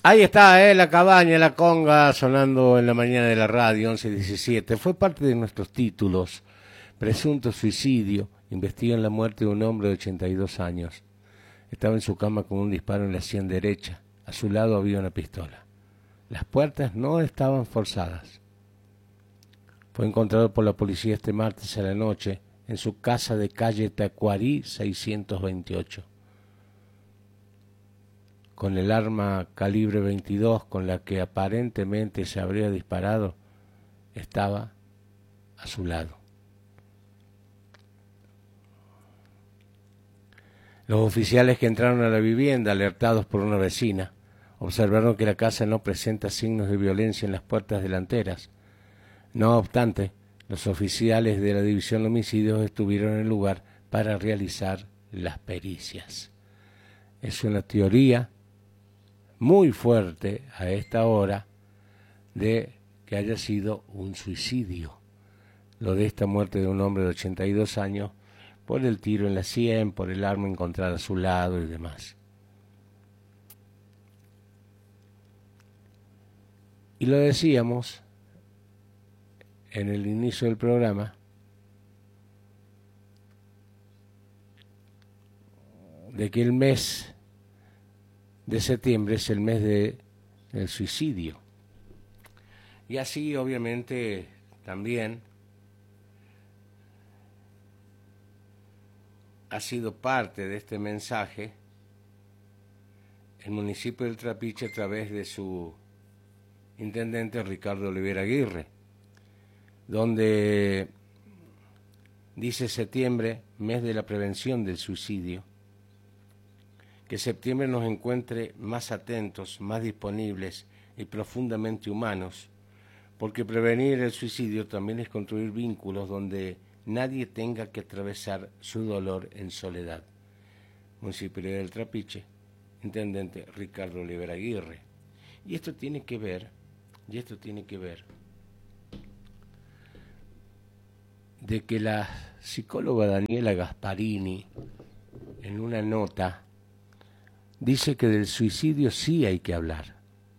Ahí está, la cabaña, la conga, sonando en la mañana de la radio, 11:17. Fue parte de nuestros títulos. Presunto suicidio. Investigan la muerte de un hombre de 82 años. Estaba en su cama con un disparo en la sien derecha. A su lado había una pistola. Las puertas no estaban forzadas. Fue encontrado por la policía este martes a la noche en su casa de calle Tacuarí 628. Con el arma calibre 22 con la que aparentemente se habría disparado, estaba a su lado. Los oficiales que entraron a la vivienda, alertados por una vecina, observaron que la casa no presenta signos de violencia en las puertas delanteras. No obstante, los oficiales de la División de Homicidios estuvieron en el lugar para realizar las pericias. Es una teoría muy fuerte a esta hora de que haya sido un suicidio. Lo de esta muerte de un hombre de 82 años por el tiro en la sien, por el arma encontrada a su lado y demás. Y lo decíamos en el inicio del programa, de que el mes de septiembre es el mes del suicidio. Y así, obviamente, también ha sido parte de este mensaje el municipio del Trapiche a través de su intendente Ricardo Olivera Aguirre, donde dice septiembre, mes de la prevención del suicidio, que septiembre nos encuentre más atentos, más disponibles y profundamente humanos, porque prevenir el suicidio también es construir vínculos donde nadie tenga que atravesar su dolor en soledad. Municipalidad del Trapiche, intendente Ricardo Olivera Aguirre. Y esto tiene que ver de que la psicóloga Daniela Gasparini, en una nota, dice que del suicidio sí hay que hablar.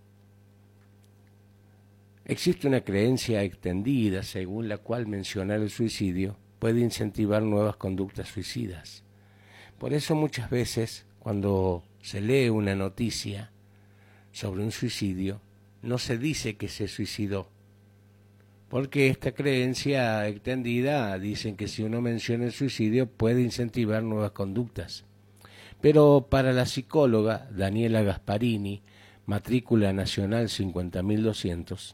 Existe una creencia extendida según la cual mencionar el suicidio puede incentivar nuevas conductas suicidas. Por eso muchas veces cuando se lee una noticia sobre un suicidio, no se dice que se suicidó, porque esta creencia extendida dicen que si uno menciona el suicidio puede incentivar nuevas conductas. Pero para la psicóloga Daniela Gasparini, matrícula nacional 50.200,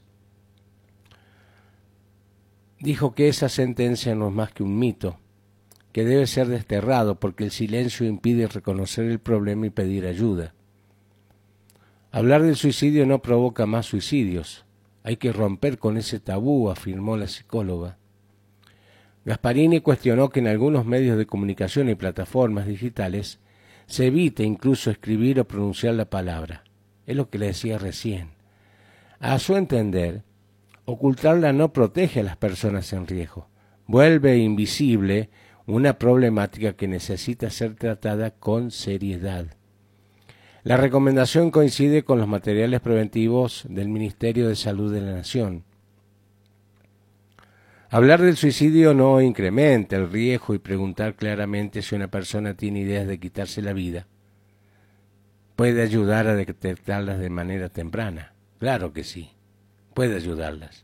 dijo que esa sentencia no es más que un mito, que debe ser desterrado porque el silencio impide reconocer el problema y pedir ayuda. Hablar del suicidio no provoca más suicidios. Hay que romper con ese tabú, afirmó la psicóloga. Gasparini cuestionó que en algunos medios de comunicación y plataformas digitales se evite incluso escribir o pronunciar la palabra. Es lo que le decía recién. A su entender, ocultarla no protege a las personas en riesgo. Vuelve invisible una problemática que necesita ser tratada con seriedad. La recomendación coincide con los materiales preventivos del Ministerio de Salud de la Nación. Hablar del suicidio no incrementa el riesgo y preguntar claramente si una persona tiene ideas de quitarse la vida puede ayudar a detectarlas de manera temprana. Claro que sí, puede ayudarlas.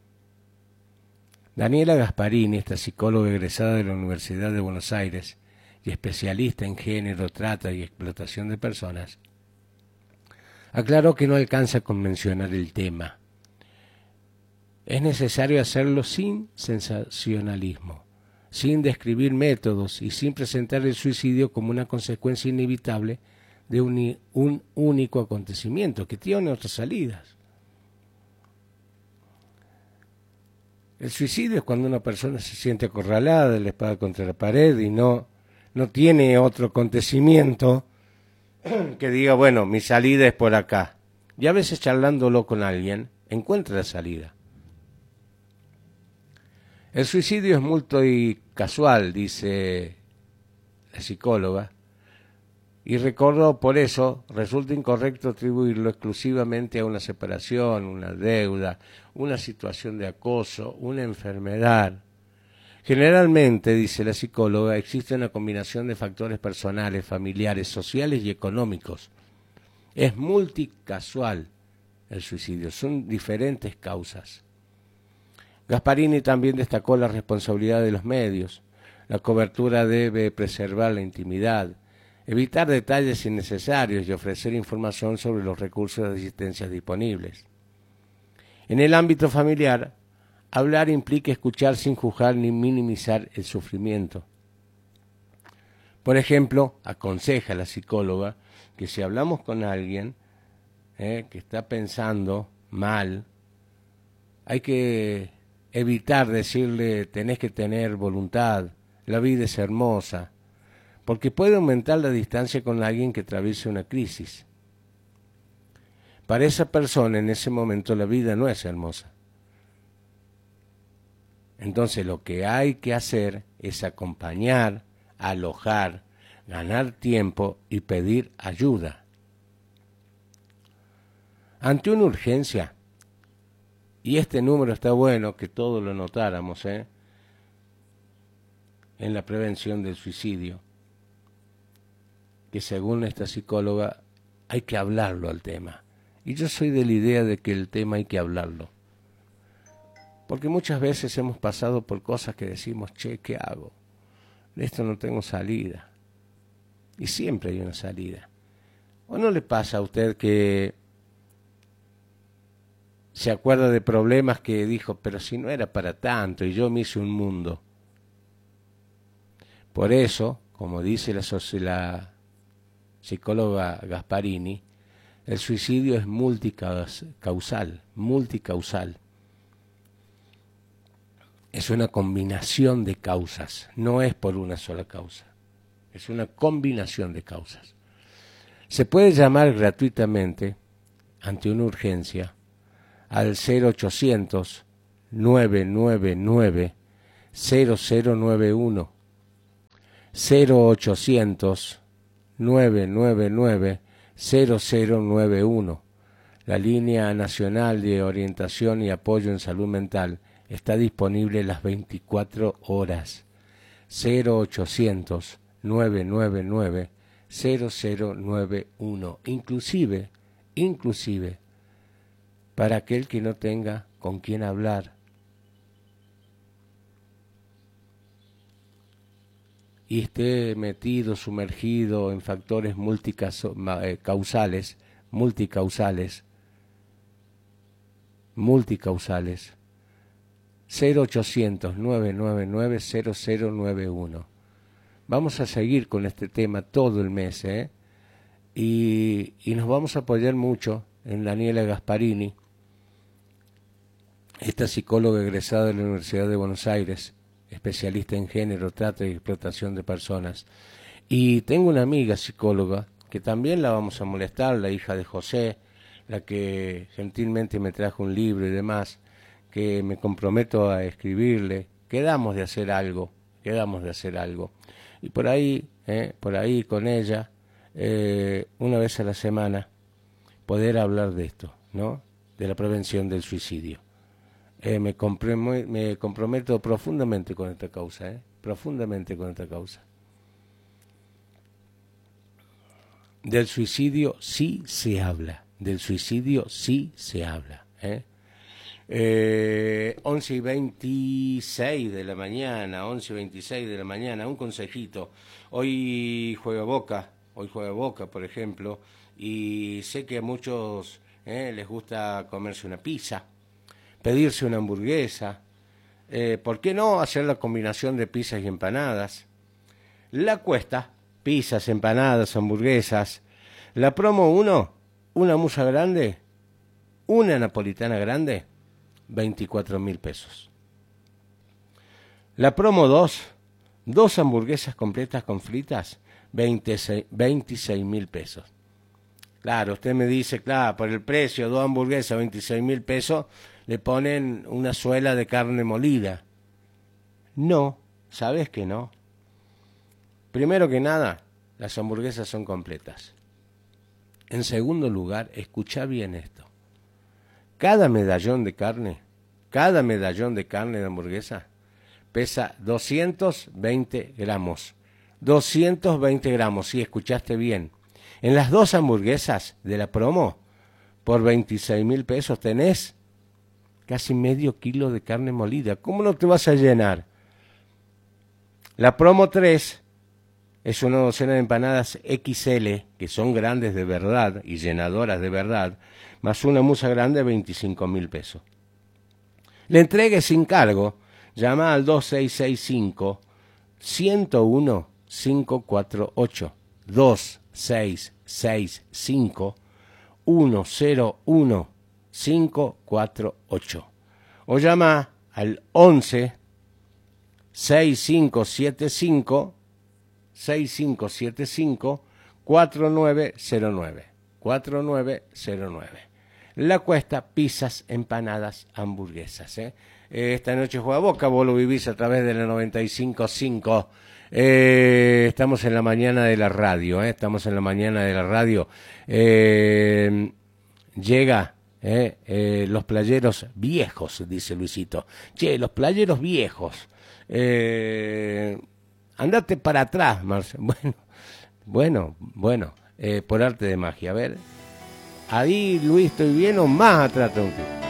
Daniela Gasparini, esta psicóloga egresada de la Universidad de Buenos Aires y especialista en género, trata y explotación de personas, aclaró que no alcanza con mencionar el tema. Es necesario hacerlo sin sensacionalismo, sin describir métodos y sin presentar el suicidio como una consecuencia inevitable de un único acontecimiento que tiene otras salidas. El suicidio es cuando una persona se siente acorralada, la espada contra la pared y no tiene otro acontecimiento que diga, bueno, mi salida es por acá. Y a veces charlándolo con alguien, encuentra la salida. El suicidio es muy casual, dice la psicóloga, Y recordó, por eso, resulta incorrecto atribuirlo exclusivamente a una separación, una deuda, una situación de acoso, una enfermedad. Generalmente, dice la psicóloga, existe una combinación de factores personales, familiares, sociales y económicos. Es multicasual el suicidio, son diferentes causas. Gasparini también destacó la responsabilidad de los medios. La cobertura debe preservar la intimidad, evitar detalles innecesarios y ofrecer información sobre los recursos de asistencia disponibles. En el ámbito familiar, hablar implica escuchar sin juzgar ni minimizar el sufrimiento. Por ejemplo, aconseja la psicóloga que si hablamos con alguien que está pensando mal, hay que evitar decirle tenés que tener voluntad, la vida es hermosa, porque puede aumentar la distancia con alguien que atraviesa una crisis. Para esa persona en ese momento la vida no es hermosa. Entonces lo que hay que hacer es acompañar, alojar, ganar tiempo y pedir ayuda. Ante una urgencia, y este número está bueno que todos lo notáramos, en la prevención del suicidio, que según esta psicóloga hay que hablarlo al tema. Y yo soy de la idea de que el tema hay que hablarlo. Porque muchas veces hemos pasado por cosas que decimos, che, ¿qué hago? De esto no tengo salida. Y siempre hay una salida. ¿O no le pasa a usted que se acuerda de problemas que dijo, pero si no era para tanto y yo me hice un mundo? Por eso, como dice la psicóloga Gasparini, el suicidio es multicausal. Es una combinación de causas, no es por una sola causa, es una combinación de causas. Se puede llamar gratuitamente, ante una urgencia, al 0800-999-0091, 0800-999-0091. La línea nacional de orientación y apoyo en salud mental está disponible las 24 horas. 0800-999-0091. Inclusive, para aquel que no tenga con quién hablar. Y esté metido, sumergido en factores multicausales, 0800-999-0091. Vamos a seguir con este tema todo el mes, y nos vamos a apoyar mucho en Daniela Gasparini, esta psicóloga egresada de la Universidad de Buenos Aires, especialista en género, trata y explotación de personas. Y tengo una amiga psicóloga que también la vamos a molestar, la hija de José, la que gentilmente me trajo un libro y demás, que me comprometo a escribirle. Quedamos de hacer algo. Y por ahí con ella, una vez a la semana, poder hablar de esto, ¿no? De la prevención del suicidio. Me comprometo profundamente con esta causa, profundamente con esta causa. Del suicidio sí se habla, 11:26 de la mañana, un consejito. Hoy juega Boca, por ejemplo, y sé que a muchos les gusta comerse una pizza, pedirse una hamburguesa, ¿por qué no hacer la combinación de pizzas y empanadas? La cuesta, pizzas, empanadas, hamburguesas. La promo 1, una musa grande, una napolitana grande, 24.000 pesos. La promo 2, 2 hamburguesas completas con fritas, 26.000 pesos. Claro, usted me dice, claro, por el precio, 2 hamburguesas, 26.000 pesos, le ponen una suela de carne molida. No, ¿sabes que no? Primero que nada, las hamburguesas son completas. En segundo lugar, escuchá bien esto. Cada medallón de carne de hamburguesa pesa 220 gramos. 220 gramos, sí, escuchaste bien. En las 2 hamburguesas de la promo, por 26.000 pesos, tenés casi medio kilo de carne molida. ¿Cómo no te vas a llenar? La promo 3 es una docena de empanadas XL, que son grandes de verdad y llenadoras de verdad, más una musa grande de 25.000 pesos. La entrega es sin cargo. Llama al 2665-101-548. 2665-101-548. O llama al 11-6575-4909. 4909. La Cuesta, pizzas, empanadas, hamburguesas. Esta noche juega Boca, vos lo vivís a través de la 95.5. Estamos en la mañana de la radio, estamos en la mañana de la radio. Llega los playeros viejos, dice Luisito. Che, los playeros viejos. Andate para atrás, Marcelo. Bueno, por arte de magia. A ver, ahí Luis, ¿estoy bien o más atrás?